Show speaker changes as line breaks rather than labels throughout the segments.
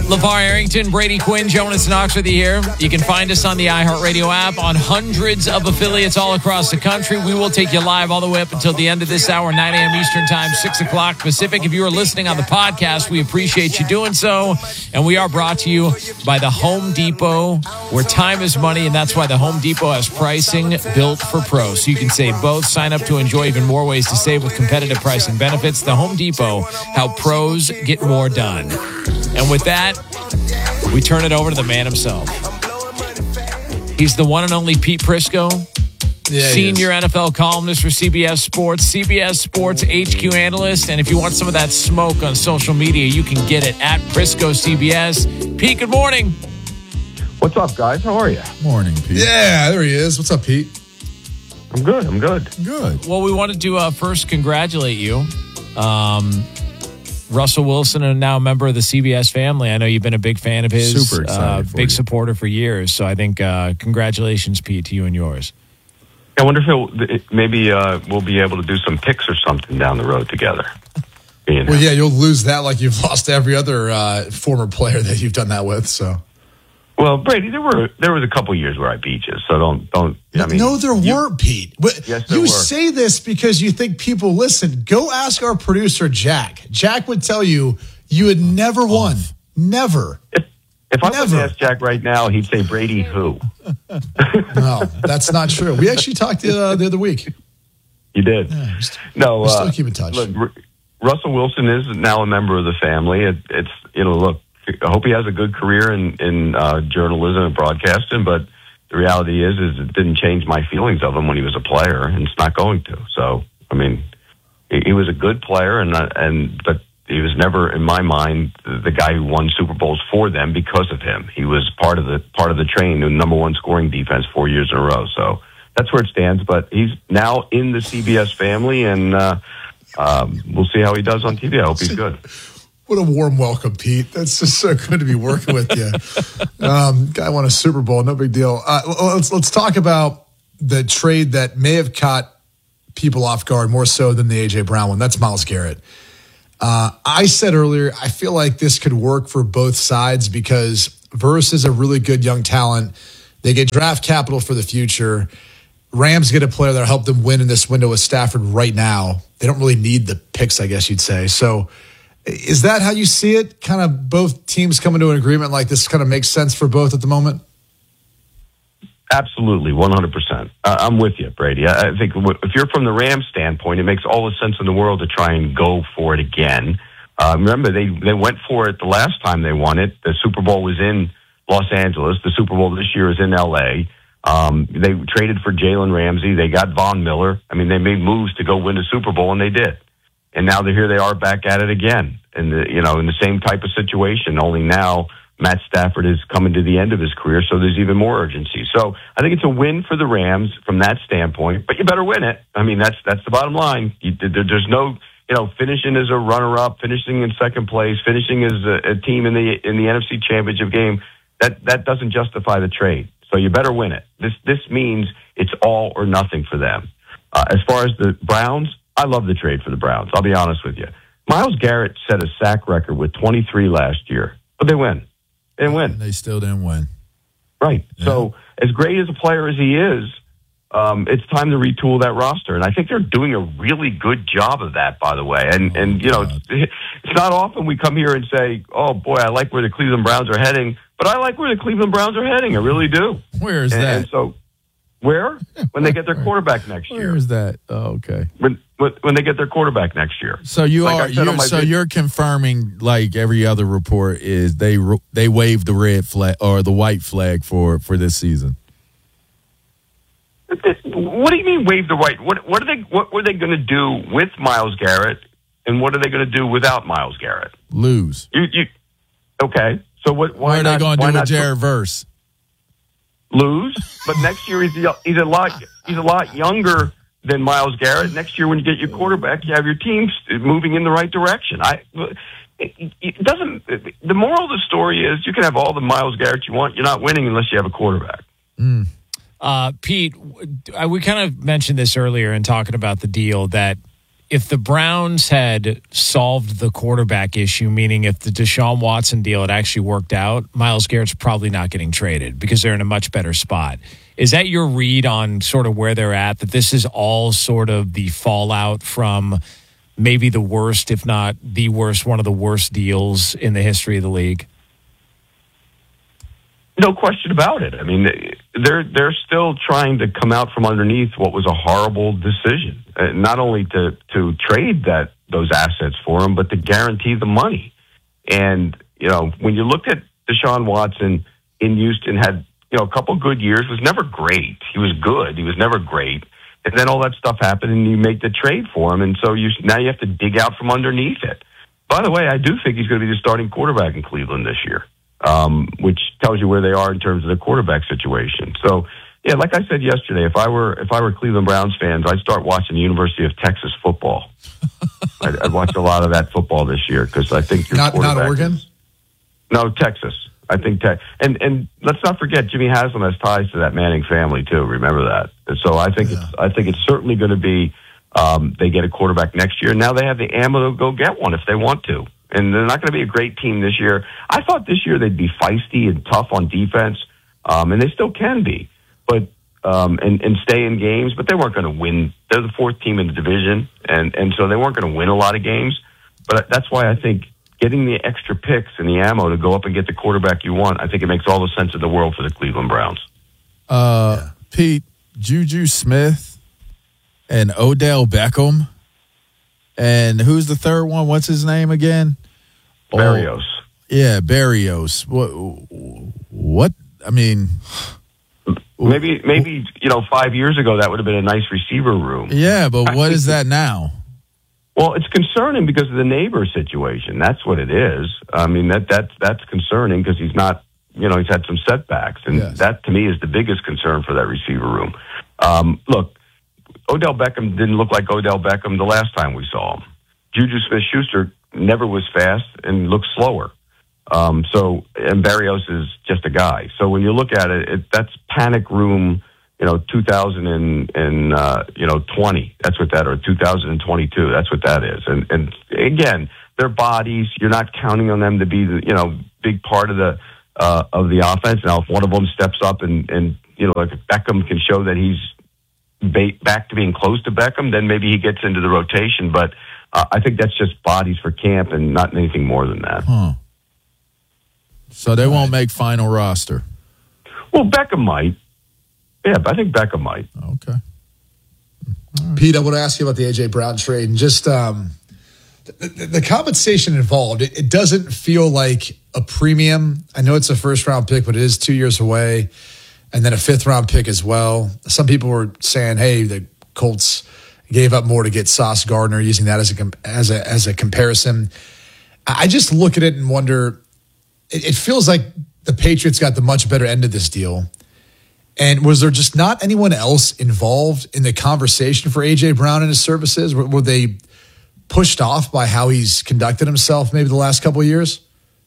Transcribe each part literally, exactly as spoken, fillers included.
LeVar Arrington, Brady Quinn, Jonas Knoxworthy here. You can find us on the iHeartRadio app on hundreds of affiliates all across the country. We will take you live all the way up until the end of this hour, nine a.m. Eastern Time, six o'clock Pacific. If you are listening on the podcast, we appreciate you doing so. And we are brought to you by the Home Depot, where time is money, and that's why the Home Depot has pricing built for pros. So you can save both. Sign up to enjoy even more ways to save with competitive pricing benefits. The Home Depot, how pros get more done. And with that, we turn it over to the man himself. He's the one and only Pete Prisco, yeah, senior N F L columnist for C B S Sports, C B S Sports H Q analyst. And if you want some of that smoke on social media, you can get it at Prisco C B S. Pete, good morning.
What's up, guys? How are you?
Morning, Pete.
Yeah, there he is. What's up, Pete?
I'm good. I'm good.
Good.
Well, we wanted to uh, first congratulate you. Um, Russell Wilson, and now a member of the C B S family. I know you've been a big fan of his.
Super excited
uh,
for
big
you.
supporter for years. So I think uh, congratulations, Pete, to you and yours.
I wonder if it, it, maybe uh, we'll be able to do some picks or something down the road together. You know?
Well, yeah, you'll lose that like you've lost every other uh, former player that you've done that with. So,
well, Brady, there were there was a couple years where I beat you, so don't don't. I mean,
no, there
you,
weren't, Pete. But
yes, there
you
were.
say this because you think people listen. Go ask our producer Jack. Jack would tell you you had never won. Never.
If, if I was
Never.
to ask Jack right now, he'd say Brady who?
No, that's not true. We actually talked uh, the other week.
You did.
Yeah, we st-
no,
we still
uh,
keep in touch.
Look, R- Russell Wilson is now a member of the family. It, it's you know, look, I hope he has a good career in in uh, journalism and broadcasting. But the reality is, is it didn't change my feelings of him when he was a player, and it's not going to. So, I mean, he, he was a good player, and uh, and but he was never, in my mind, the, the guy who won Super Bowls for them because of him. He was part of the part of the train, the number one scoring defense four years in a row. So that's where it stands. But he's now in the C B S family, and uh, um, we'll see how he does on T V. I hope he's good.
What a warm welcome, Pete. That's just so good to be working with you. Um, guy won a Super Bowl, no big deal. Uh, let's let's talk about the trade that may have caught people off guard more so than the A J Brown one. That's Myles Garrett. Uh, I said earlier, I feel like this could work for both sides because Verse is a really good young talent. They get draft capital for the future. Rams get a player that'll help them win in this window with Stafford right now. They don't really need the picks, I guess you'd say. So is that how you see it? Kind of both teams coming to an agreement like this kind of makes sense for both at the moment?
Absolutely, one hundred percent. Uh, I'm with you, Brady. I, I think w- if you're from the Rams standpoint, it makes all the sense in the world to try and go for it again. Uh, remember, they, they went for it the last time they won it. The Super Bowl was in Los Angeles. The Super Bowl this year is in L A. Um, they traded for Jalen Ramsey. They got Von Miller. I mean, they made moves to go win the Super Bowl, and they did. And now they're here they are back at it again. And, the, you know, in the same type of situation, only now Matt Stafford is coming to the end of his career, so there's even more urgency. So I think it's a win for the Rams from that standpoint, but you better win it. I mean, that's that's the bottom line. You, there, there's no, you know, finishing as a runner-up, finishing in second place, finishing as a, a team in the in the N F C Championship game. That that doesn't justify the trade. So you better win it. This this means it's all or nothing for them. Uh, as far as the Browns, I love the trade for the Browns. I'll be honest with you. Myles Garrett set a sack record with twenty-three last year, but they win. They didn't win.
They still didn't win.
Right. Yeah. So as great as a player as he is, um, it's time to retool that roster. And I think they're doing a really good job of that, by the way. And,
oh,
and you know, it's, it's not often we come here and say, oh, boy, I like where the Cleveland Browns are heading. But I like where the Cleveland Browns are heading. I really do.
Where is
and,
that?
And so where? When they get their quarterback next year.
Where is that? Oh, okay.
When when they get their quarterback next year.
So you
like
are you're, so
vid-
you're confirming, like every other report is, they they waved the red flag or the white flag for, for this season.
What do you mean wave the white? What what are they what were they going to do with Myles Garrett, and what are they going to do without Myles Garrett?
Lose.
You, you okay? So what? Why
what are
not,
they going to
why
do with
not
Jared Verse?
Lose, but next year he's he's a lot he's a lot younger than Myles Garrett. Next year, when you get your quarterback, you have your team moving in the right direction. I it, it doesn't. The moral of the story is you can have all the Myles Garrett you want. You're not winning unless you have a quarterback.
Mm. Uh, Pete, we kind of mentioned this earlier in talking about the deal that if the Browns had solved the quarterback issue, meaning if the Deshaun Watson deal had actually worked out, Myles Garrett's probably not getting traded because they're in a much better spot. Is that your read on sort of where they're at, that this is all sort of the fallout from maybe the worst, if not the worst, one of the worst deals in the history of the league?
No question about it. I mean, they're they're still trying to come out from underneath what was a horrible decision. Uh, not only to to trade that those assets for him, but to guarantee the money. And you know, when you looked at Deshaun Watson in Houston, had you know a couple good years, was never great. He was good. He was never great. And then all that stuff happened, and you make the trade for him, and so you now you have to dig out from underneath it. By the way, I do think he's going to be the starting quarterback in Cleveland this year. Um, which tells you where they are in terms of the quarterback situation. So, yeah, like I said yesterday, if I were if I were Cleveland Browns fans, I'd start watching the University of Texas football. I'd, I'd watch a lot of that football this year because I think your
not
quarterback
not Oregon.
Is, no, Texas. I think Tex. And and let's not forget Jimmy Haslam has ties to that Manning family too. Remember that. And so I think yeah. it's I think it's certainly going to be um, they get a quarterback next year. Now they have the ammo to go get one if they want to. And they're not going to be a great team this year. I thought this year they'd be feisty and tough on defense, um, and they still can be, but um, and, and stay in games. But they weren't going to win. They're the fourth team in the division, and, and so they weren't going to win a lot of games. But that's why I think getting the extra picks and the ammo to go up and get the quarterback you want, I think it makes all the sense in the world for the Cleveland Browns.
Uh, yeah. Pete, Juju Smith and Odell Beckham. And who's the third one? What's his name again?
Berrios.
Oh, yeah, Berrios. What? What? I mean,
maybe, maybe you know, five years ago that would have been a nice receiver room.
Yeah, but what is that now?
Well, it's concerning because of the neighbor situation. That's what it is. I mean, that that's that's concerning because he's not, you know, he's had some setbacks, and yes. that to me is the biggest concern for that receiver room. Um, look. Odell Beckham didn't look like Odell Beckham the last time we saw him. Juju Smith-Schuster never was fast and looked slower. Um, so, and Berrios is just a guy. So when you look at it, it that's panic room, you know, two thousand and, and uh, you know, twenty. That's what that, or two thousand twenty-two. That's what that is. And, and again, their bodies, you're not counting on them to be the, you know, big part of the, uh, of the offense. Now, if one of them steps up and, and, you know, like if Beckham can show that he's back to being close to Beckham, then maybe he gets into the rotation. But uh, I think that's just bodies for camp and not anything more than that.
Huh. So they won't make final roster.
Well, Beckham might. Yeah, but I think Beckham might.
Okay.
Right. Pete, I want to ask you about the A J Brown trade and just um, the, the compensation involved. It, it doesn't feel like a premium. I know it's a first round pick, but it is two years away. And then a fifth round pick as well. Some people were saying, "Hey, the Colts gave up more to get Sauce Gardner," using that as a as a as a comparison. I just look at it and wonder. It, it feels like the Patriots got the much better end of this deal. And was there just not anyone else involved in the conversation for A J Brown and his services? Were, were they pushed off by how he's conducted himself maybe the last couple of years?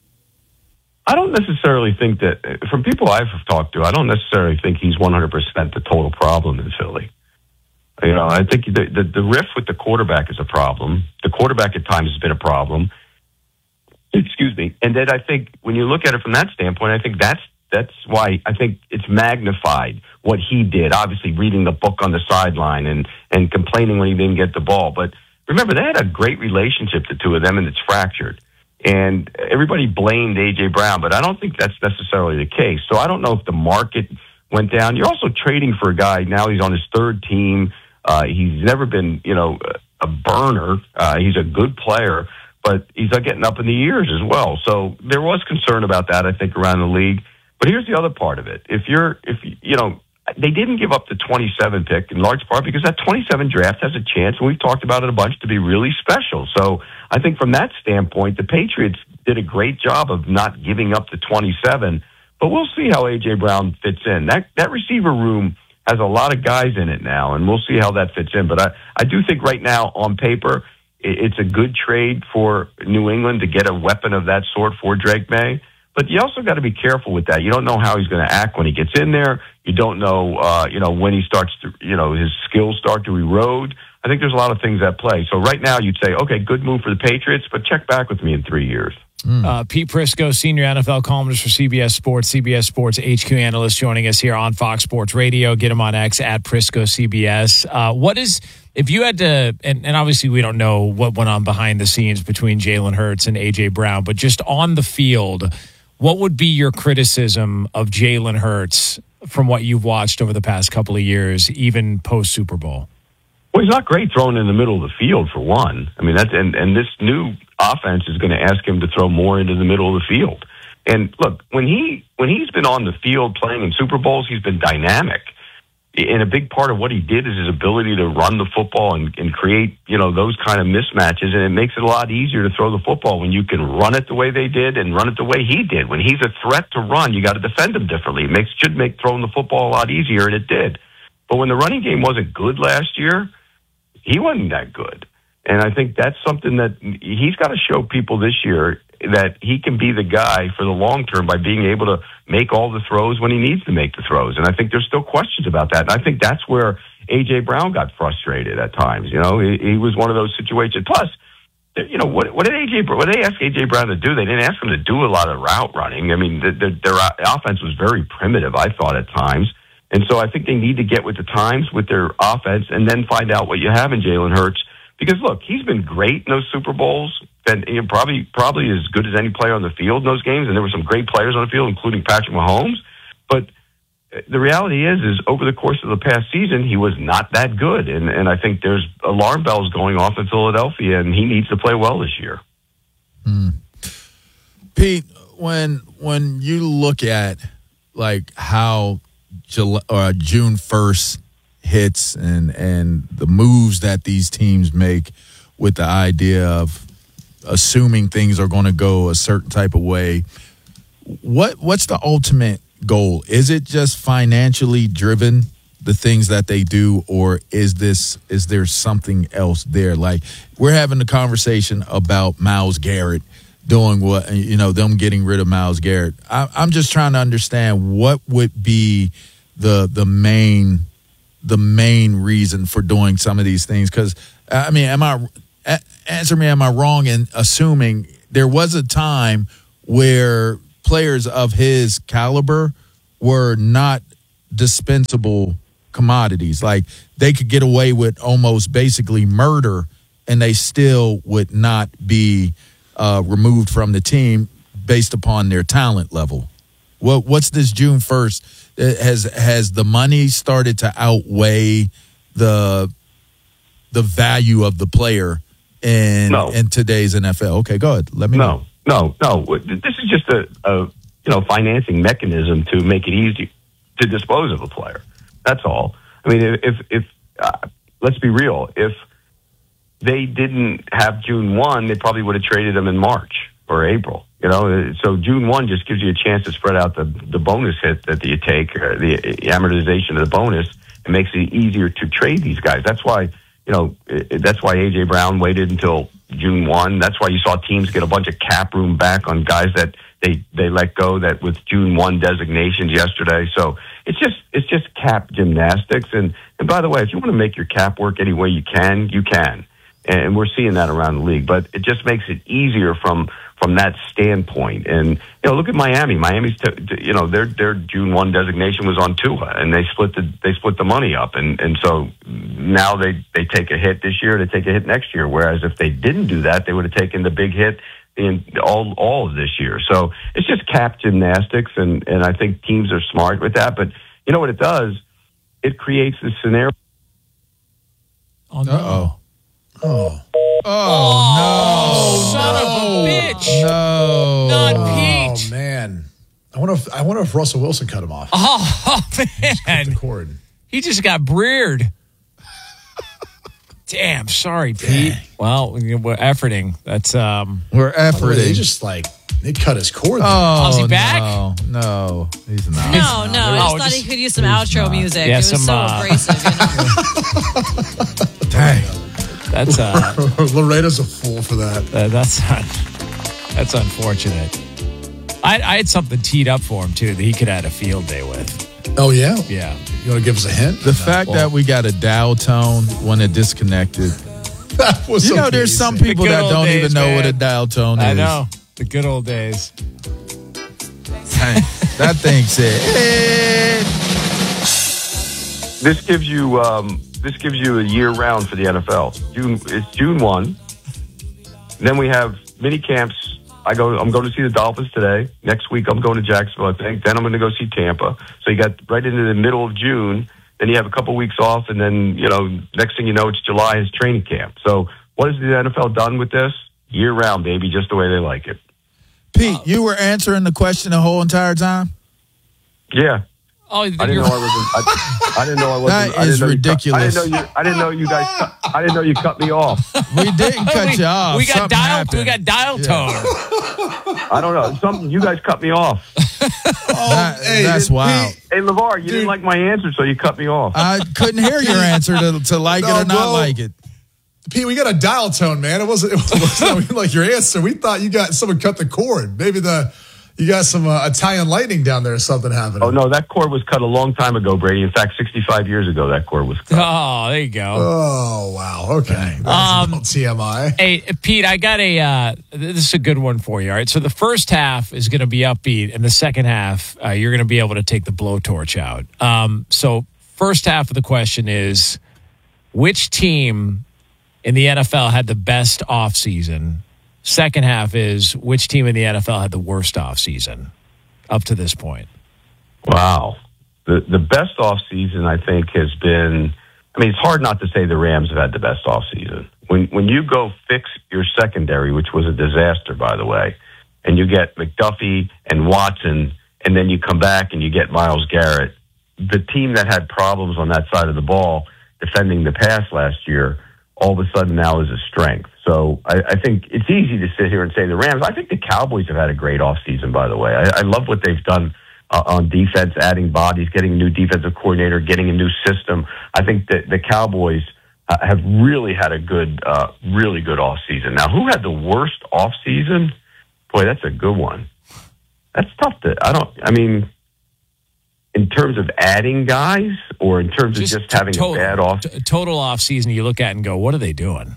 I don't necessarily think that, from people I've talked to, I don't necessarily think he's one hundred percent the total problem in Philly. You know, I think the, the, the riff with the quarterback is a problem. The quarterback at times has been a problem. Excuse me. And then I think when you look at it from that standpoint, I think that's that's why I think it's magnified what he did. Obviously, reading the book on the sideline and, and complaining when he didn't get the ball. But remember, they had a great relationship, the two of them, and it's fractured. And everybody blamed A J Brown, but I don't think that's necessarily the case. So I don't know if the market went down. You're also trading for a guy. Now he's on his third team. Uh, he's never been, you know, a burner. Uh, he's a good player, but he's uh, getting up in the years as well. So there was concern about that, I think, around the league. But here's the other part of it. If you're, if you know, they didn't give up the twenty-seven pick in large part because that twenty-seven draft has a chance, and we've talked about it a bunch, to be really special. So I think from that standpoint, the Patriots did a great job of not giving up the twenty-seven, but we'll see how A J Brown fits in. That that receiver room has a lot of guys in it now, and we'll see how that fits in. But I, I do think right now, on paper, it's a good trade for New England to get a weapon of that sort for Drake May. But you also got to be careful with that. You don't know how he's going to act when he gets in there. You don't know, uh, you know, when he starts to, you know, his skills start to erode. I think there's a lot of things at play. So right now you'd say, okay, good move for the Patriots, but check back with me in three years.
Mm. Uh, Pete Prisco, senior N F L columnist for C B S Sports, C B S Sports H Q analyst, joining us here on Fox Sports Radio. Get him on X at Prisco C B S. Uh, what is, if you had to, and, and obviously we don't know what went on behind the scenes between Jalen Hurts and A J Brown, but just on the field, what would be your criticism of Jalen Hurts from what you've watched over the past couple of years, even post Super Bowl?
Well, he's not great throwing in the middle of the field, for one. I mean, that's, and, and this new offense is going to ask him to throw more into the middle of the field. And look, when he when he's been on the field playing in Super Bowls, he's been dynamic. And a big part of what he did is his ability to run the football and, and create, you know, those kind of mismatches. And it makes it a lot easier to throw the football when you can run it the way they did and run it the way he did. When he's a threat to run, you got to defend him differently. It makes should make throwing the football a lot easier, and it did. But when the running game wasn't good last year, he wasn't that good. And I think that's something that he's got to show people this year, that he can be the guy for the long term by being able to make all the throws when he needs to make the throws. And I think there's still questions about that. And I think that's where A J Brown got frustrated at times. You know, he, he was one of those situations. Plus, you know, what, what did A J, what did they ask A J Brown to do? They didn't ask him to do a lot of route running. I mean, the, the, their offense was very primitive, I thought, at times. And so I think they need to get with the times with their offense and then find out what you have in Jalen Hurts. Because, look, he's been great in those Super Bowls, and you know, probably probably as good as any player on the field in those games, and there were some great players on the field, including Patrick Mahomes. But the reality is, is over the course of the past season, he was not that good. And, and I think there's alarm bells going off in Philadelphia, and he needs to play well this year.
Hmm. Pete, when when you look at, like, how July, or June first hits and and the moves that these teams make with the idea of assuming things are going to go a certain type of way, what what's the ultimate goal? Is it just financially driven, the things that they do, or is this is there something else there? Like, we're having a conversation about Myles Garrett doing what, you know, them getting rid of Myles Garrett. I, I'm just trying to understand what would be the the main the main reason for doing some of these things. Because, I mean, am I answer me, am I wrong in assuming there was a time where players of his caliber were not dispensable commodities? Like, they could get away with almost basically murder and they still would not be uh, removed from the team based upon their talent level. What what's this June first? Has has the money started to outweigh the the value of the player in
no.
in today's N F L? Okay, go ahead. Let me
no, know. no, no. This is just a, a you know financing mechanism to make it easy to dispose of a player. That's all. I mean, if if uh, let's be real, if they didn't have June first, they probably would have traded him in March or April. You know, so June first just gives you a chance to spread out the, the bonus hit that you take, or the amortization of the bonus. It makes it easier to trade these guys. That's why, you know, that's why A J Brown waited until June first. That's why you saw teams get a bunch of cap room back on guys that they, they let go that with June first designations yesterday. So it's just it's just cap gymnastics. And, and by the way, if you want to make your cap work any way you can, you can. And we're seeing that around the league. But it just makes it easier from from that standpoint. And, you know, look at Miami. Miami's, t- you know, their their June first designation was on Tua, and they split the they split the money up. And, and so now they, they take a hit this year, they take a hit next year. Whereas if they didn't do that, they would have taken the big hit in all all of this year. So it's just cap gymnastics, and, and I think teams are smart with that. But you know what it does? It creates this scenario.
Oh, no.
Uh-oh. Oh. Oh,
oh,
no.
Son of a bitch.
No.
Not Pete.
Oh, man. I wonder if I wonder if Russell Wilson cut him off.
Oh, oh man.
The cord.
He just got breered. Damn, sorry, Pete.
Dang.
Well, we're efforting. That's um
We're efforting.
They just like they cut his cord. there.
Oh,
Oh, is he back?
No, no, he's not.
No, no. I
Oh,
just thought
just-
he could use some outro
not.
music.
Yeah,
it was
some,
so
uh,
abrasive. You know?
Dang.
that's uh
Loretta's a fool for that.
Uh, that's that's unfortunate. I, I had something teed up for him too that he could have had a field day with.
Oh yeah.
Yeah,
You want to give us a hint?
The fact
Well-
that we got a dial tone when it disconnected.
That was
You know, there's
amazing.
some people
good
that
old
don't
days,
even know
man.
what a dial tone is.
I know. The good old days.
Dang, that thing said, "Eh."
This gives you um, this gives you a year round for the N F L. June it's June one. Then we have mini camps. I go. I'm going to see the Dolphins today. Next week I'm going to Jacksonville, I think. Then I'm going to go see Tampa. So you got right into the middle of June. Then you have a couple weeks off, and then you know next thing you know it's July is training camp. So what has the N F L done with this? Year round, baby, just the way they like it.
Pete, you were answering the question the whole entire time?
Yeah.
Oh,
I didn't know I wasn't. I, I didn't know I wasn't.
That
I didn't
is
know you cut-
ridiculous.
I didn't know you. I didn't know you guys. Cut, I didn't know you cut me off.
We didn't cut
we,
you off.
we got
Something
dial.
happened.
We got dial
Yeah.
tone.
I don't know. Something. You guys cut me off.
That-
hey,
that's
Pete,
wild.
Hey, LeVar, you
Dude.
didn't like my answer, so you cut me off.
I couldn't hear your answer to, to like it
No,
or not
bro.
like it.
Pete, we got a dial tone, man. It wasn't, it wasn't like your answer. We thought you got someone cut the cord. Maybe the you got some uh, Italian lightning down there or something happening.
Oh no, that cord was cut a long time ago, Brady. In fact, sixty-five years ago, that cord was cut.
Oh, there you go.
Oh, wow. Okay. That's
Um,
a little T M I.
Hey, Pete, I got a. Uh, this is a good one for you. All right, so the first half is going to be upbeat, and the second half, uh, you're going to be able to take the blowtorch out. Um, so, first half of the question is, which team in the N F L had the best offseason? Second half is, which team in the N F L had the worst offseason up to this point?
Wow. The the best off season, I think, has been. I mean, it's hard not to say the Rams have had the best off season. When when you go fix your secondary, which was a disaster, by the way, and you get McDuffie and Watson, and then you come back and you get Myles Garrett, the team that had problems on that side of the ball defending the pass last year, all of a sudden now is a strength. So I, I think it's easy to sit here and say the Rams. I think the Cowboys have had a great offseason, by the way. I, I love what they've done uh, on defense, adding bodies, getting a new defensive coordinator, getting a new system. I think that the Cowboys uh, have really had a good, uh, really good offseason. Now, who had the worst offseason? Boy, that's a good one. That's tough to, I don't, I mean, in terms of adding guys or in terms of just
t-
having
total,
a bad off
t- total offseason you look at and go, what are they doing?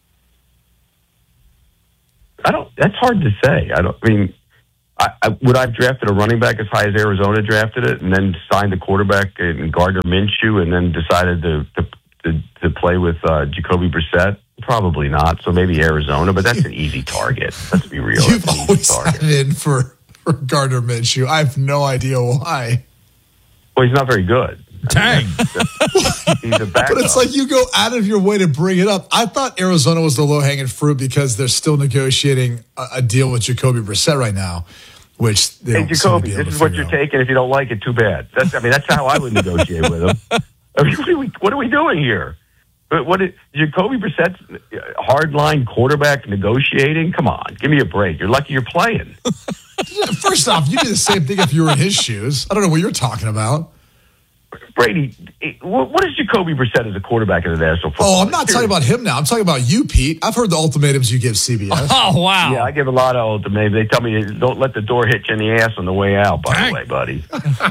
I don't. That's hard to say. I don't. I mean, I, I, would I have drafted a running back as high as Arizona drafted it, and then signed a quarterback in Gardner Minshew, and then decided to to, to, to play with uh, Jacoby Brissett? Probably not. So maybe Arizona, but that's an easy target. Let's be real.
You've
That's an easy
always
target.
had it in for, for Gardner Minshew. I have no idea why.
Well, he's not very good.
Dang.
He's a backup.
But it's like you go out of your way to bring it up. I thought Arizona was the low-hanging fruit because they're still negotiating a, a deal with Jacoby Brissett right now, which they
Hey,
don't seem to
Jacoby,
be able
this
to
is what
figure
you're
out.
taking. If you don't like it, too bad. That's. I mean, that's how I would negotiate with him. I mean, what, are we, what are we doing here? But What is, Jacoby Brissett's hardline quarterback negotiating? Come on, give me a break. You're lucky you're playing.
First off, you do the same thing if you were in his shoes. I don't know what you're talking about.
Brady, what what is Jacoby Brissett as a quarterback in the National Football
Oh, I'm
League?
not talking about him now. I'm talking about you, Pete. I've heard the ultimatums you give C B S.
Oh, wow.
Yeah, I give a lot of ultimatums. They tell me don't let the door hit you in the ass on the way out. By
Dang.
the way, buddy.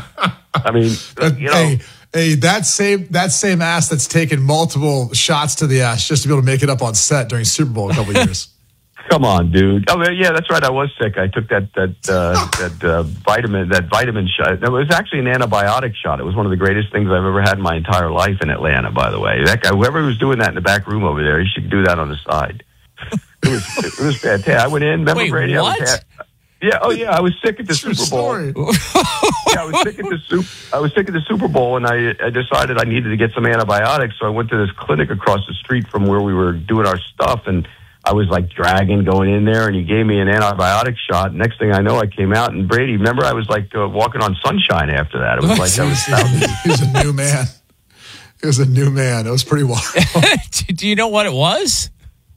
I mean, you know,
hey, hey, that same that same ass that's taken multiple shots to the ass just to be able to make it up on set during Super Bowl a couple years.
come on, dude. Oh, yeah, that's right. I was sick. I took that that uh, that uh, vitamin that vitamin shot. It was actually an antibiotic shot. It was one of the greatest things I've ever had in my entire life in Atlanta. By the way, that guy, whoever was doing that in the back room over there, he should do that on the side. It was it was fantastic. I went in. Remember
Wait,
Brady? I was
what?
ha- yeah. Oh, yeah. I was sick at the
True
Super Bowl.
story.
Yeah, I was sick at the soup. I was sick at the Super Bowl, and I, I decided I needed to get some antibiotics. So I went to this clinic across the street from where we were doing our stuff, and I was like dragging going in there, and he gave me an antibiotic shot. Next thing I know, I came out, and Brady, remember, I was like uh, walking on sunshine after that. It was like I was thousands.
He was a new man. He was a new man. It was pretty wild.
Do you know what it was?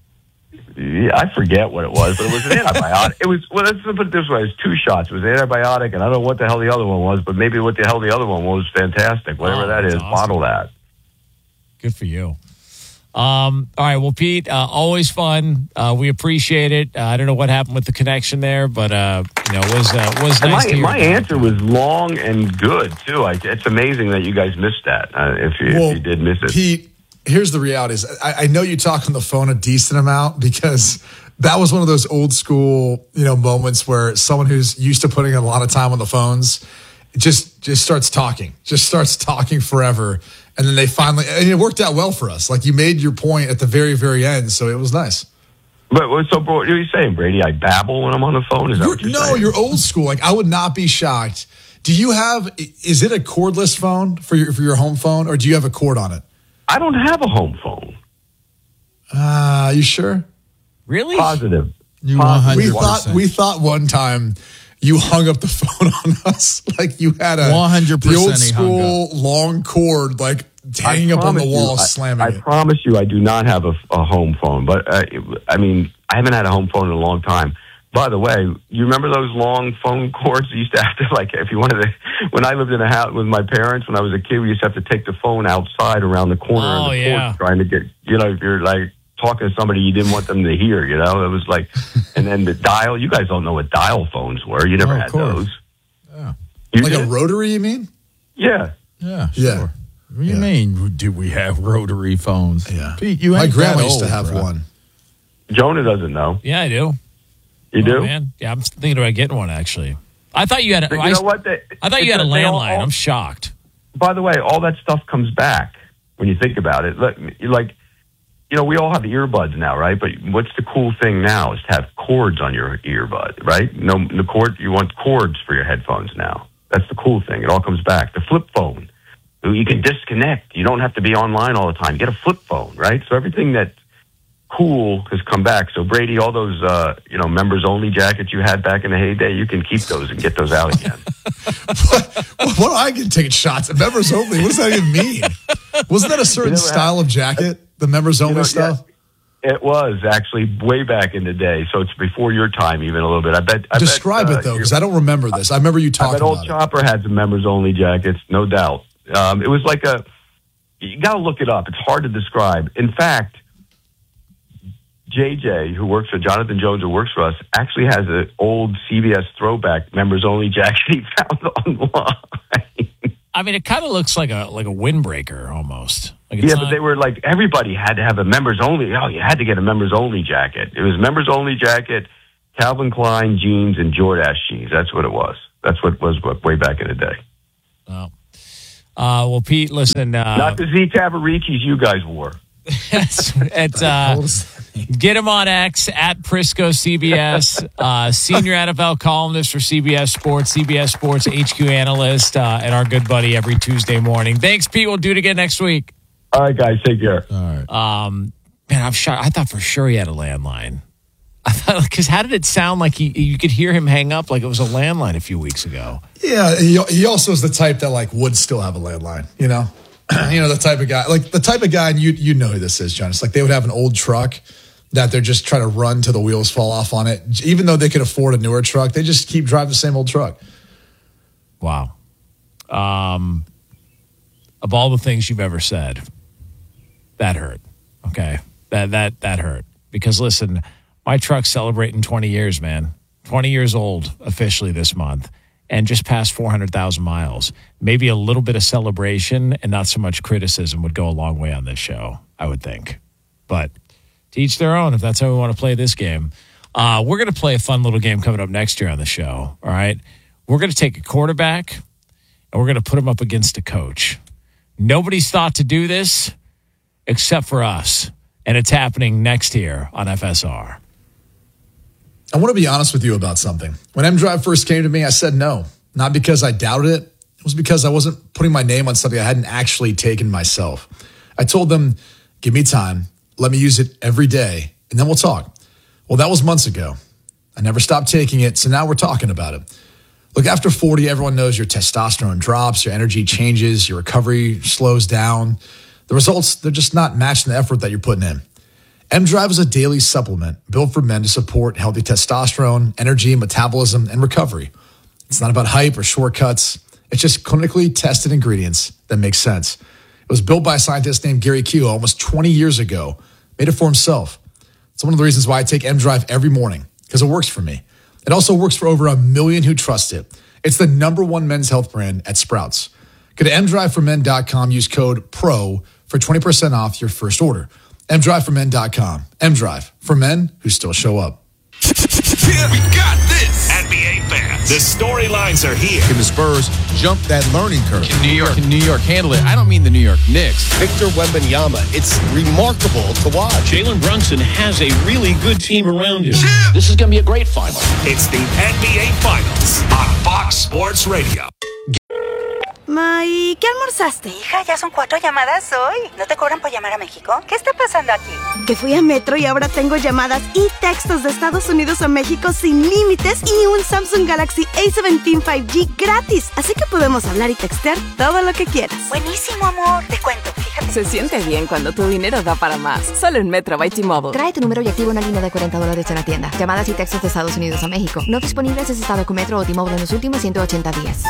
Yeah, I forget what it was, but it was an antibiotic. It was, well, let's put it this way. It was two shots. It was an antibiotic, and I don't know what the hell the other one was, but maybe what the hell the other one was fantastic. Whatever
Oh,
that is,
that's awesome.
bottle that.
Good for you. Um, all right. Well, Pete, uh, always fun. Uh, we appreciate it. Uh, I don't know what happened with the connection there, but uh, you know, it was uh, was
And
nice
my
to hear
my
about.
answer was long and good too. I, it's amazing that you guys missed that. Uh, if, you,
Well,
if you did miss it,
Pete, here's the reality: is I, I know you talk on the phone a decent amount because that was one of those old school, you know, moments where someone who's used to putting a lot of time on the phones just just starts talking, just starts talking forever, and then they finally, and it worked out well for us. Like you made your point at the very, very end, so it was nice.
But so what are you saying, Brady? I babble when I'm on the phone. Is that
You're,
what you're
no,
saying?
you're old school. Like I would not be shocked. Do you have? Is it a cordless phone for your for your home phone, or do you have a cord on it?
I don't have a home phone.
Ah, uh, you sure?
Really?
Positive.
You
Positive.
We
one hundred percent.
thought we thought one time you hung up the phone on us like you had a
one hundred
the
percent
old
he hung
school long cord like hanging
I
up on the
promise
wall,
you, I-
slamming
I,
it.
promise you, I do not have a, a home phone. But uh, it- I mean, I haven't had a home phone in a long time. By the way, you remember those long phone cords you used to have to, like, if you wanted to, when I lived in a house with my parents when I was a kid, we used to have to take the phone outside around the corner
Oh,
of the
yeah.
porch trying to get, you know, if you're like talking to somebody you didn't want them to hear, you know, it was like, and then the dial, you guys don't know what dial phones were. You never
Oh, of
had
course.
those.
Yeah.
You
Like
did?
a rotary, you mean?
Yeah.
Yeah, sure.
Yeah.
What do you
Yeah.
mean, do we have rotary phones?
Yeah.
Pete, you
My
ain't
grandma
that
used to
old,
have
bro.
one.
Jonah doesn't know.
Yeah, I do.
You
Oh,
do?
man. Yeah, I'm thinking about getting one actually. I thought you had. A,
But
I,
you know what? They,
I thought you
it's
had a
they all-
landline.
all-
I'm shocked.
by the way, all that stuff comes back when you think about it. Let- Like, you know, we all have earbuds now, right? But what's the cool thing now is to have cords on your earbud, right? No, the cord. You want cords for your headphones now. That's the cool thing. It all comes back. The flip phone, you can disconnect. You don't have to be online all the time. Get a flip phone, right? So everything that's cool has come back. So Brady, all those uh, you know members only jackets you had back in the heyday, you can keep those and get those out again.
What, what I get taking shots at members only? What does that even mean? Wasn't that a certain
never
style of jacket? The members only
You know,
stuff?
yeah, it was actually way back in the day, so it's before your time even a little bit. I bet. I
Describe
bet,
it though,
uh,
because I don't remember this. I remember you
I
talking
bet old
about it.
Chopper had some members only jackets, no doubt. Um, it was like a. You got to look it up. It's hard to describe. In fact, J J, who works for Jonathan Jones, who works for us, actually has an old C B S throwback members only jacket he found online.
I mean, it kind of looks like a like a windbreaker almost. Like it's
Yeah,
not-
but they were like, everybody had to have a members only. Oh, you had to get a members only jacket. It was members only jacket, Calvin Klein jeans, and Jordache jeans. That's what it was. That's what was way back in the day.
Oh. Uh, well, Pete, listen. Uh,
Not the Z Tavaricis you guys wore.
it's, it's, uh, get him on X at Prisco C B S, uh, senior N F L columnist for C B S Sports, C B S Sports H Q analyst, uh, and our good buddy every Tuesday morning. Thanks, Pete. We'll do it again next week.
All right, guys, take care.
All right.
Um, man, I'm shocked. I thought for sure he had a landline. I thought, because how did it sound like he? You could hear him hang up like it was a landline a few weeks ago.
Yeah, he, he also is the type that like would still have a landline, you know? You know, the type of guy, like the type of guy, and you you know who this is, John. It's like they would have an old truck that they're just trying to run till the wheels fall off on it. Even though they could afford a newer truck, they just keep driving the same old truck.
Wow. Um, of all the things you've ever said, that hurt. Okay, that that that hurt because listen, my truck's celebrating twenty years, man. twenty years old officially this month. And just past four hundred thousand miles. Maybe a little bit of celebration and not so much criticism would go a long way on this show, I would think. But to each their own, if that's how we want to play this game. Uh, we're going to play a fun little game coming up next year on the show, all right? We're going to take a quarterback, and we're going to put him up against a coach. Nobody's thought to do this except for us, and it's happening next year on F S R.
I want to be honest with you about something. When M-Drive first came to me, I said no. Not because I doubted it. It was because I wasn't putting my name on something I hadn't actually taken myself. I told them, give me time. Let me use it every day, and then we'll talk. Well, that was months ago. I never stopped taking it, so now we're talking about it. Look, after forty, everyone knows your testosterone drops, your energy changes, your recovery slows down. The results, they're just not matching the effort that you're putting in. M-Drive is a daily supplement built for men to support healthy testosterone, energy, metabolism, and recovery. It's not about hype or shortcuts. It's just clinically tested ingredients that make sense. It was built by a scientist named Gary Kuo almost twenty years ago, made it for himself. It's one of the reasons why I take M-Drive every morning, because it works for me. It also works for over a million who trust it. It's the number one men's health brand at Sprouts. Go to m drive for men dot com, use code PRO for twenty percent off your first order. m drive for men dot com. M-Drive, for men who still show up.
Yeah, we got this. N B A fans, the storylines are here.
Can the Spurs jump that learning curve?
Can New York, can New York handle it? I don't mean the New York Knicks.
Victor Wembanyama, it's remarkable to watch.
Jalen Brunson has a really good team around him.
Yeah.
This is going to be a great final.
It's the N B A Finals on Fox Sports Radio.
Ma, ¿y qué almorzaste?
Hija, ya son cuatro llamadas hoy. ¿No te cobran por llamar a México? ¿Qué está pasando aquí?
Que fui a Metro y ahora tengo llamadas y textos de Estados Unidos a México sin límites y un Samsung Galaxy A diecisiete cinco G gratis. Así que podemos hablar y textear todo lo que quieras.
Buenísimo, amor. Te cuento, fíjate.
Se siente bien cuando tu dinero da para más. Solo en Metro by T-Mobile.
Trae tu número y activa una línea de cuarenta dólares en la tienda. Llamadas y textos de Estados Unidos a México. No disponibles en estado con Metro o T-Mobile en los últimos ciento ochenta días.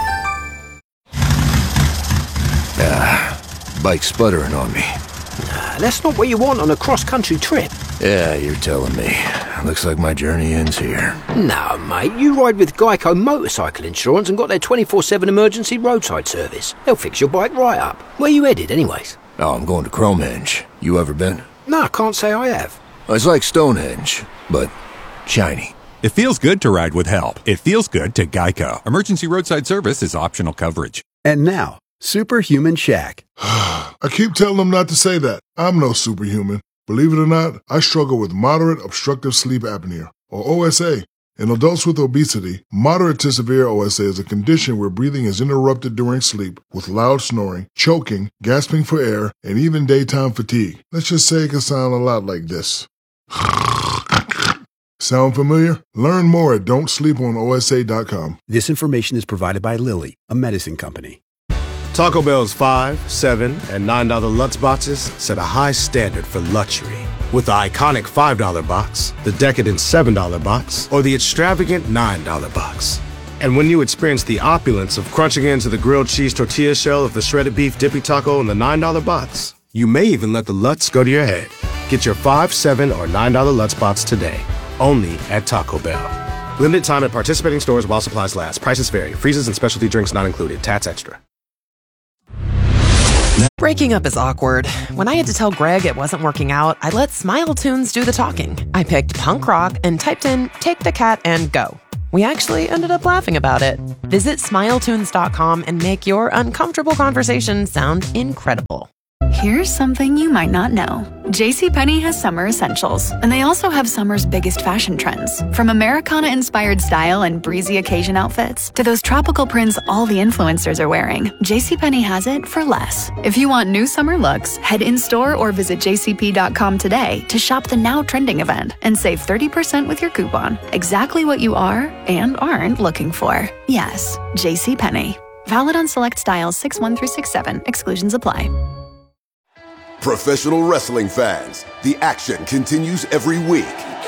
Ah, bike's sputtering on me.
Nah, that's not what you want on a cross-country trip.
Yeah, you're telling me. Looks like my journey ends here.
No, mate, you ride with Geico Motorcycle Insurance and got their twenty-four seven emergency roadside service. They'll fix your bike right up. Where you headed, anyways?
Oh, I'm going to Cromenge. You ever been?
No, I can't say I have.
It's like Stonehenge, but shiny.
It feels good to ride with help. It feels good to Geico. Emergency roadside service is optional coverage.
And now, Superhuman Shaq.
I keep telling them not to say that. I'm no superhuman. Believe it or not, I struggle with moderate obstructive sleep apnea, or O S A. In adults with obesity, moderate to severe O S A is a condition where breathing is interrupted during sleep with loud snoring, choking, gasping for air, and even daytime fatigue. Let's just say it can sound a lot like this. Sound familiar? Learn more at don't sleep on O S A dot com.
This information is provided by Lilly, a medicine company.
Taco Bell's five, seven, and nine dollar Lutz boxes set a high standard for luxury. With the iconic five dollar box, the decadent seven dollar box, or the extravagant nine dollar box. And when you experience the opulence of crunching into the grilled cheese tortilla shell of the shredded beef dippy taco in the nine dollar box, you may even let the Lutz go to your head. Get your five, seven, or nine dollar Lutz box today, only at Taco Bell. Limited time at participating stores while supplies last. Prices vary. Freezes and specialty drinks not included. Tats extra.
Breaking up is awkward. When I had to tell Greg it wasn't working out, I let Smile Tunes do the talking. I picked punk rock and typed in Take the Cat and Go. We actually ended up laughing about it. Visit smile tunes dot com and make your uncomfortable conversation sound incredible.
Here's something you might not know. JCPenney has summer essentials, and they also have summer's biggest fashion trends. From Americana-inspired style and breezy occasion outfits to those tropical prints all the influencers are wearing, JCPenney has it for less. If you want new summer looks, head in-store or visit j c p dot com today to shop the now trending event and save thirty percent with your coupon. Exactly what you are and aren't looking for. Yes, JCPenney. Valid on select styles six one through six seven. Exclusions apply.
Professional wrestling fans, the action continues every week.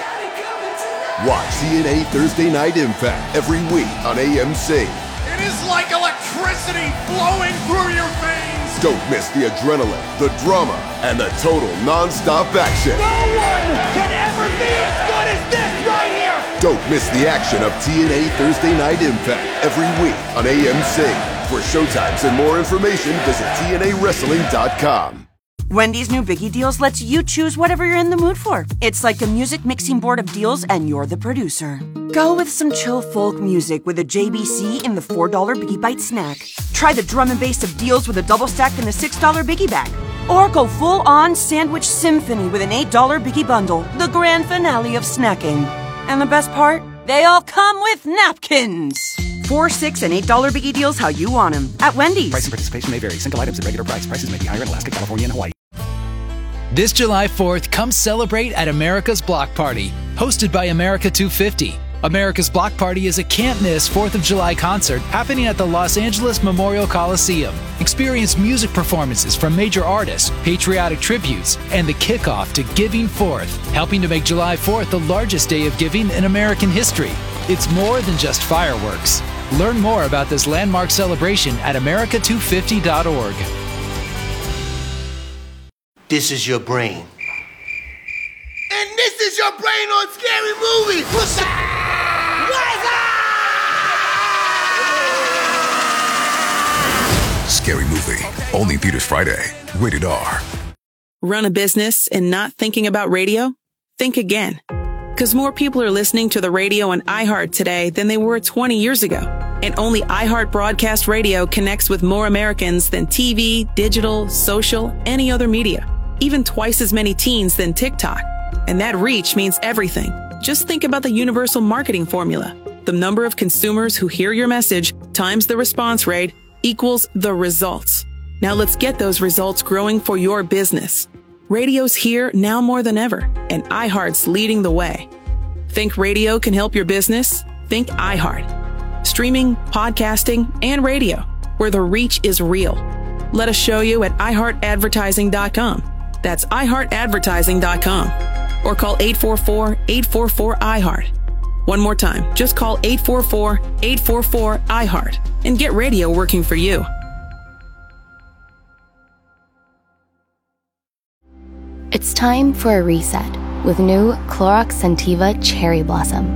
Watch T N A Thursday Night Impact every week on A M C.
It is like electricity flowing through your veins.
Don't miss the adrenaline, the drama, and the total non-stop action.
No one can ever be as good as this right here.
Don't miss the action of T N A Thursday Night Impact every week on A M C. For showtimes and more information, visit T N A wrestling dot com.
Wendy's new Biggie Deals lets you choose whatever you're in the mood for. It's like a music mixing board of deals, and you're the producer. Go with some chill folk music with a J B C in the four dollar Biggie Bite snack. Try the drum and bass of deals with a double stack in the six dollar Biggie Bag. Or go full-on sandwich symphony with an eight dollar Biggie Bundle, the grand finale of snacking. And the best part? They all come with napkins. Four, six, and eight dollar Biggie Deals how you want them at Wendy's.
Price and participation may vary. Single items at regular price. Prices may be higher in Alaska, California, and Hawaii.
This July fourth, come celebrate at America's Block Party, hosted by America two fifty. America's Block Party is a can't-miss fourth of July concert happening at the Los Angeles Memorial Coliseum. Experience music performances from major artists, patriotic tributes, and the kickoff to Giving Fourth, helping to make July fourth the largest day of giving in American history. It's more than just fireworks. Learn more about this landmark celebration at america two fifty dot org.
This is your brain.
And this is your brain on Scary Movie. What's up?
Scary Movie. Only in theaters Friday. Rated R.
Run a business and not thinking about radio? Think again. Because more people are listening to the radio on iHeart today than they were twenty years ago. And only iHeart Broadcast Radio connects with more Americans than T V, digital, social, any other media. Even twice as many teens than TikTok. And that reach means everything. Just think about the universal marketing formula. The number of consumers who hear your message times the response rate equals the results. Now let's get those results growing for your business. Radio's here now more than ever, and iHeart's leading the way. Think radio can help your business? Think iHeart. Streaming, podcasting, and radio, where the reach is real. Let us show you at i heart advertising dot com. That's i heart advertising dot com. Or call eight four four, eight four four, I heart. One more time, just call eight four four, eight four four, I heart and get radio working for you.
It's time for a reset with new Clorox Scentiva Cherry Blossom.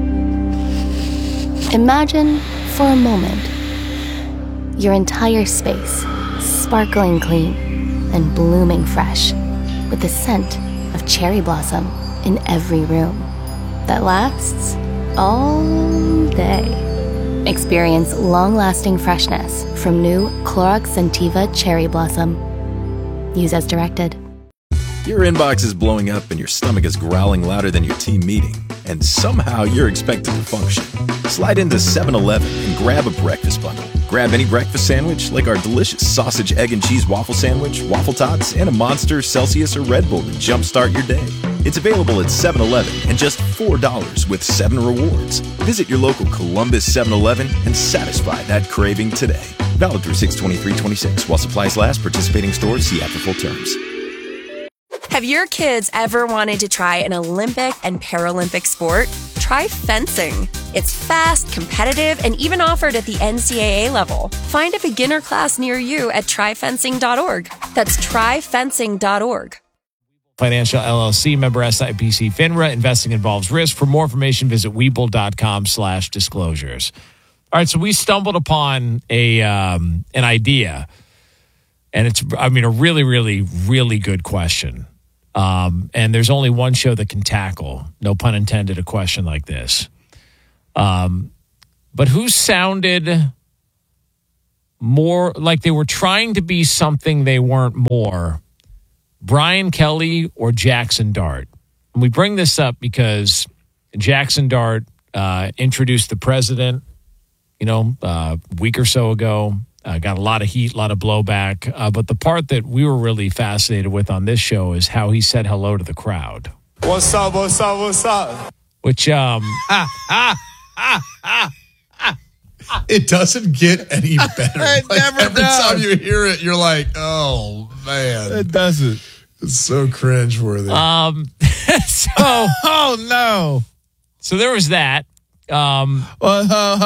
Imagine, for a moment, your entire space sparkling clean and blooming fresh with the scent of cherry blossom in every room that lasts all day. Experience long-lasting freshness from new Clorox Scentiva Cherry Blossom. Use as directed.
Your inbox is blowing up and your stomach is growling louder than your team meeting, and somehow you're expected to function. Slide into seven eleven and grab a breakfast bundle. Grab any breakfast sandwich like our delicious sausage, egg, and cheese waffle sandwich, waffle tots, and a Monster, Celsius, or Red Bull to jumpstart your day. It's available at seven eleven and just four dollars with seven rewards. Visit your local Columbus seven eleven and satisfy that craving today. Valid through six twenty-three twenty-six while supplies last. Participating stores. See app for full terms.
Have your kids ever wanted to try an Olympic and Paralympic sport? Try fencing. It's fast, competitive, and even offered at the N C double A level. Find a beginner class near you at try fencing dot org. That's try fencing dot org.
Financial L L C, member S I P C FINRA. Investing involves risk. For more information, visit webull dot com slash disclosures. All right, so we stumbled upon a um, an idea, and it's, I mean, a really, really, really good question. Um, and there's only one show that can tackle, no pun intended, a question like this. Um, but who sounded more like they were trying to be something they weren't more? Brian Kelly or Jackson Dart? And we bring this up because Jackson Dart uh, introduced the president, you know, uh, a week or so ago. Uh, got a lot of heat, a lot of blowback. Uh, but the part that we were really fascinated with on this show is how he said hello to the crowd.
What's up, what's up, what's up?
Which, um...
it doesn't get any better.
It
Like,
never
every
does.
time you hear it, you're like, oh, man.
It doesn't.
It's so cringeworthy.
Um, so...
oh, no.
So there was that. Um, and then,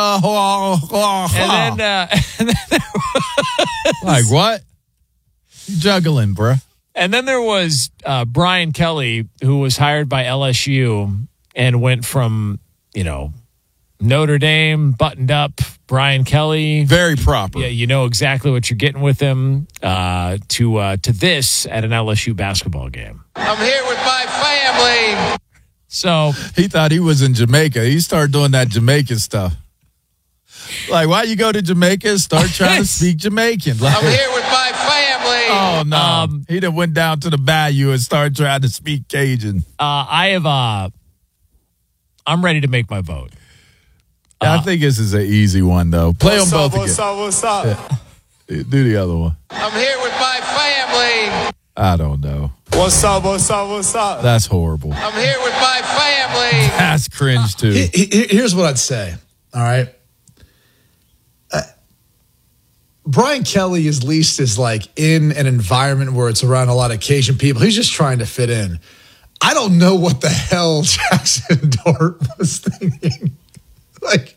uh, and then there was,
like what? You juggling, bruh.
And then there was uh, Brian Kelly, who was hired by L S U and went from, you know, Notre Dame, buttoned up, Brian Kelly.
Very proper.
Yeah, you know exactly what you're getting with him, uh, to uh, to this at an L S U basketball game.
I'm here with my family.
So
he thought he was in Jamaica. He started doing that Jamaican stuff. Like, why you go to Jamaica and start trying to speak Jamaican? Like,
I'm here with my family.
oh, no.
Um,
he done went down to the bayou and started trying to speak Cajun.
Uh, I have, uh, I'm ready to make my vote.
Yeah, I think this is an easy one, though. Play
what's
them
up,
both
what's
again.
up, what's up?
Yeah. Do the other one.
I'm here with my family.
I don't know.
What's up, what's up, what's up?
That's horrible.
I'm here with my family.
That's cringe, too.
He- he- Here's what I'd say, all right? Uh, Brian Kelly, at least, is like in an environment where it's around a lot of Cajun people. He's just trying to fit in. I don't know what the hell Jackson Dart was thinking. Like,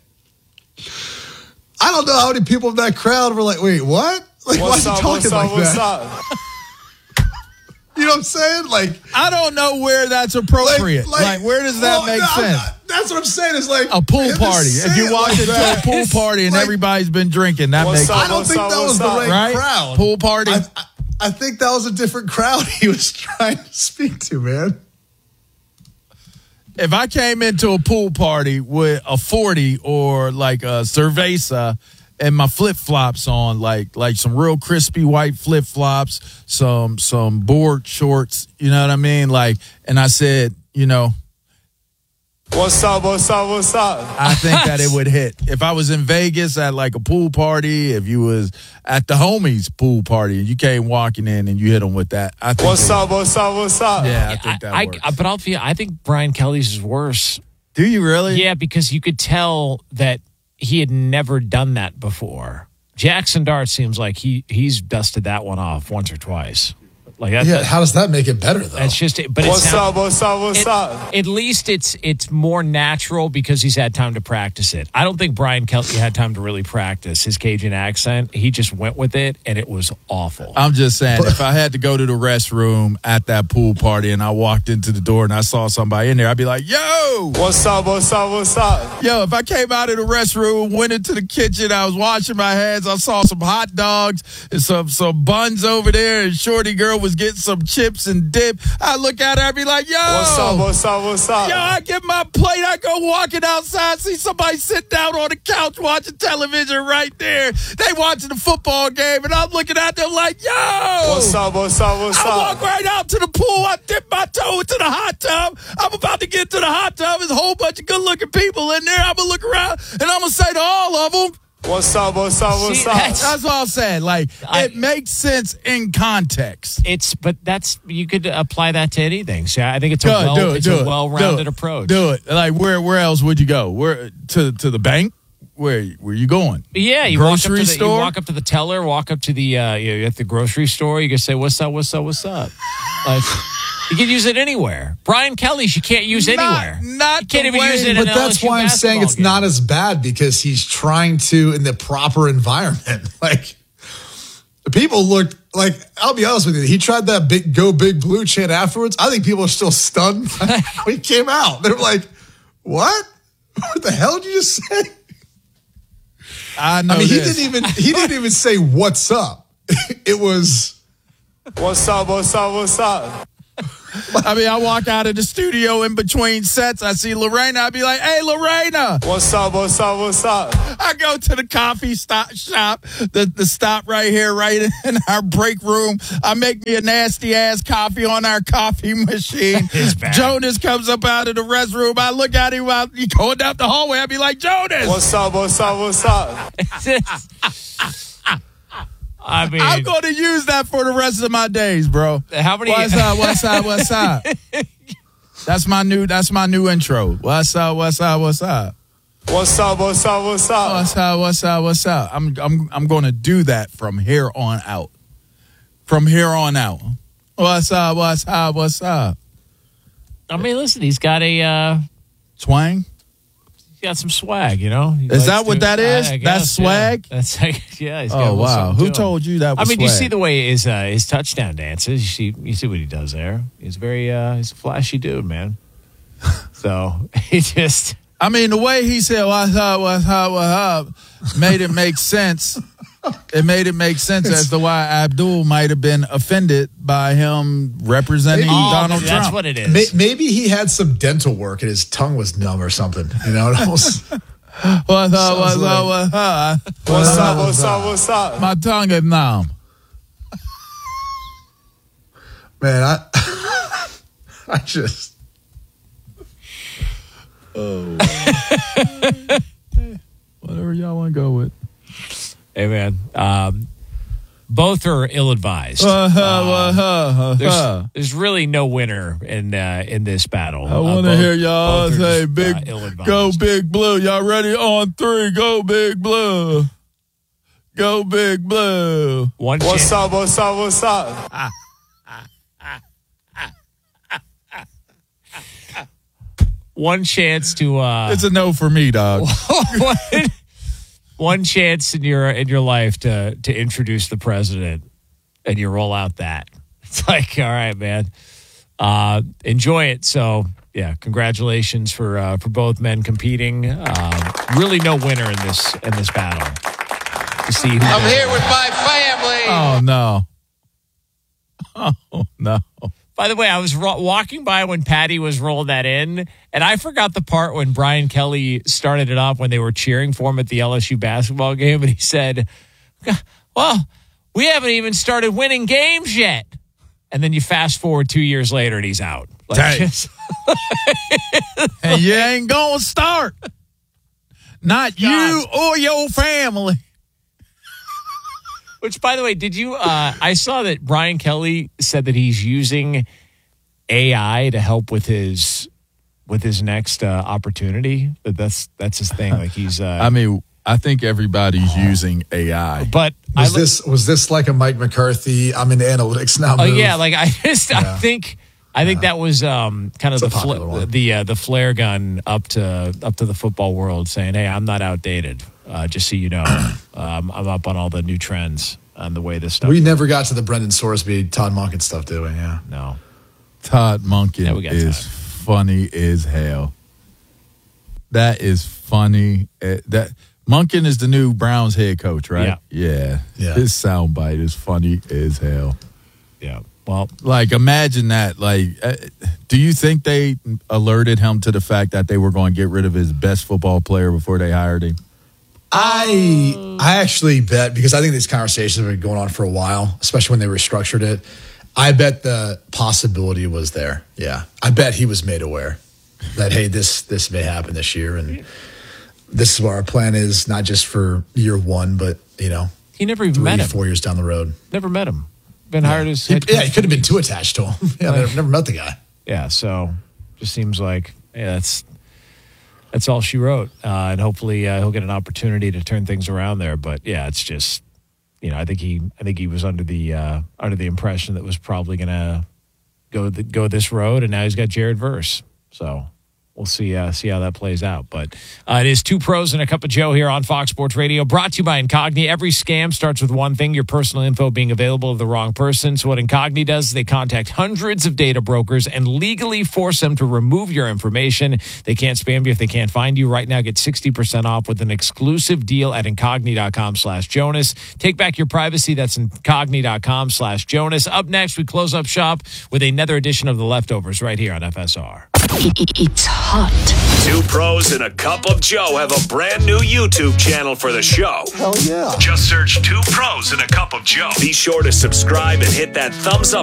I don't know how many people in that crowd were like, wait, what? Like,
What's
why
up,
are you talking
what's
like
up, what's
that?
up?
You know what I'm saying? Like,
I don't know where that's appropriate. Like,
Like-
like, where does that
well,
make
no, I'm
sense?
not- that's what I'm saying. Is like
A pool
him to
party.
say
If you
it
walk
like
into
that,
a pool party and
like,
everybody's been drinking, that
What's
makes
up,
I don't think that was the right,
right?
crowd.
Pool party.
I, I, I think that was a different crowd he was trying to speak to, man.
If I came into a pool party with a forty or like a cerveza and my flip flops on, like like some real crispy white flip flops, some some board shorts, you know what I mean? Like, and I said, you know,
What's up, what's up, what's up?
I think that it would hit. If I was in Vegas at like a pool party, if you was at the homies pool party and you came walking in and you hit them with that, I think.
What's
it,
up, what's up, what's up?
Yeah, I think that
I,
works.
I, but I'll be, I think Brian Kelly's is worse.
Do you really?
Yeah, because you could tell that he had never done that before. Jackson Dart seems like he he's dusted that one off once or twice. Like that,
Yeah,
that-
how does that make it better, though?
That's just it. But
What's
it's not,
up, what's up, what's
it-
up?
At least it's it's more natural because he's had time to practice it. I don't think Brian Kelly had time to really practice his Cajun accent. He just went with it, and it was awful.
I'm just saying, if I had to go to the restroom at that pool party and I walked into the door and I saw somebody in there, I'd be like, yo!
What's up, what's up, what's up?
Yo, if I came out of the restroom, went into the kitchen, I was washing my hands, I saw some hot dogs and some, some buns over there, and Shorty Girl was getting some chips and dip, I look at her, I'd be like, yo!
What's up, what's up, what's up?
Yo, I get my plate, I go walking outside, see somebody sit down on the couch watching television right there. They watching the football game, and I'm looking at them like, yo!
What's up, what's up, what's
I
up?
walk right out to the pool, I dip my toe into the hot tub. I'm about to get to the hot tub. There's a whole bunch of good-looking people in there. I'm going to look around, and I'm going to say to all of them,
What's up, what's up, what's
See,
up?
that's-
that's what I'm saying. Like,
I-
it makes sense in context.
It's but that's you could apply that to anything. So I think it's a
Do it,
well
do it,
it's
do
a
it,
well-rounded
do it,
approach.
Do it. Like, where where else would you go? Where to to the bank? Where where you going?
Yeah, you
Grocery
walk up to the,
store?
You walk up to the teller, walk up to the uh, you know, at the grocery store. You can say, "What's up? What's up? What's up?" Like, you can use it anywhere. Brian Kelly's you can't use anywhere.
Not, not
you can't
the
even
way-
use it.
But
in
that's
L S U
why I'm saying it's
basketball
not as bad, because he's trying to in the proper environment. Like, the people looked like, I'll be honest with you, he tried that big go big blue chant afterwards. I think people are still stunned when he came out. They're like, what? What the hell did you just say?
I know.
I mean, he
this.
didn't even he didn't even say what's up. It was
What's up, what's up, what's up?
I mean, I walk out of the studio in between sets. I see Lorena. I'd be like, hey, Lorena.
What's up, what's up, what's up?
I go to the coffee stop shop, the, the stop right here, right in our break room. I make me a nasty ass coffee on our coffee machine. Jonas comes up out of the restroom. I look at him while he going down the hallway. I'd be like, Jonas.
What's up, what's up, what's up?
I mean,
I'm going to use that for the rest of my days, bro.
How many?
What's up? What's up? What's up? That's my new. That's my new intro. What's up? What's up? What's up?
What's up, what's up, what's up?
What's up? What's up? What's up? I'm I'm I'm going to do that from here on out. From here on out. What's up? What's up? What's up?
I mean, listen, he's got a uh,
Twang.
he's got some swag. You know, He
Is
likes
that what
to-
that is?
I
That's
guess,
swag?
Yeah. That's like, yeah. He's got a
Oh
little
wow!
something
Who
to him.
told you that was
I mean, you
swag?
see the way his uh, his touchdown dances. You see, you see what he does there. He's very, uh, he's a flashy dude, man. So he just,
I mean, the way he said "what's up, what's up, what's up" made it make sense. It made it make sense as to why Abdul might have been offended by him representing
oh,
Donald
that's
Trump.
what it is.
may- maybe he had some dental work and his tongue was numb or something. You know, it almost,
What's up? What's
Sounds like-
up? What's up?
What's up, what's up, what's up?
My tongue is numb.
man, I I just
Oh. Whatever y'all want to go with.
hey man, um, both are ill-advised.
Uh, uh,
Uh,
uh, uh,
there's,
uh.
there's really no winner in uh, in this battle.
I
Uh,
want to
both-
hear y'all
both are
say,
just,
"Big,
uh, ill-advised.
go Big Blue." Y'all ready? On three, go Big Blue. Go Big Blue.
One
What's
chance.
up, what's up, what's up?
One chance to. Uh,
It's a no for me, dog.
one, one chance in your in your life to to introduce the president, and you roll out that. It's like, all right, man, uh, enjoy it. So, yeah, congratulations for uh, for both men competing. Uh, really, no winner in this in this battle. To see who
I'm here with my family.
Oh no! Oh no!
By the way, I was ro- walking by when Patty was rolling that in, and I forgot the part when Brian Kelly started it off when they were cheering for him at the L S U basketball game, and he said, "Well, we haven't even started winning games yet." And then you fast forward two years later, and he's out. Like, just,
and you ain't gonna start. Not God. You or your family.
Which, by the way, did you? Uh, I saw that Brian Kelly said that he's using A I to help with his with his next uh, opportunity. That that's that's his thing. Like he's. Uh,
I mean, I think everybody's using A I.
But
was
I,
this was this like a Mike McCarthy? I'm into analytics now.
Oh
move?
yeah, like I just
Yeah.
I think I think that was um, kind of
It's
the
a popular
fl-
one.
the uh, the flare gun up to up to the football world, saying, "Hey, I'm not outdated. Uh, just so you know, um, I'm up on all the new trends on the way this stuff."
We never got to the Brendan Sorsby, Todd Monken stuff, did we? Yeah.
No.
Todd Monken
Yeah, we got
is
Todd.
funny as hell. That is funny. Uh, that Monken is the new Browns head coach, right?
Yeah.
Yeah.
Yeah.
His soundbite is funny as hell.
Yeah. Well,
like imagine that. Like, uh, do you think they alerted him to the fact that they were going to get rid of his best football player before they hired him?
I I actually bet, because I think these conversations have been going on for a while, especially when they restructured it. I bet the possibility was there. Yeah. I bet he was made aware that, hey, this this may happen this year, and this is what our plan is, not just for year one, but, you know,
he never even
three,
met him.
four years down the road.
Never met him. Been hired as
He,
head
yeah,
coach.
he could have been too attached to him. Yeah, I've never met the guy.
Yeah, so just seems like yeah, that's that's all she wrote, uh, and hopefully uh, he'll get an opportunity to turn things around there. But yeah, it's just you know I think he I think he was under the uh, under the impression that it was probably going to go the, go this road, and now he's got Jared Verse. So we'll see uh, see how that plays out. But uh, it is Two Pros and a Cup of Joe here on Fox Sports Radio, brought to you by Incogni. Every scam starts with one thing: your personal info being available to the wrong person. So what Incogni does is they contact hundreds of data brokers and legally force them to remove your information. They can't spam you if they can't find you. Right now, get sixty percent off with an exclusive deal at Incogni.com slash Jonas. Take back your privacy. That's Incogni.com slash Jonas. Up next, we close up shop with another edition of The Leftovers right here on F S R.
It's hot.
Two Pros and a Cup of Joe have a brand new YouTube channel for the show.
Hell yeah.
Just search Two Pros and a Cup of Joe. Be sure to subscribe and hit that thumbs up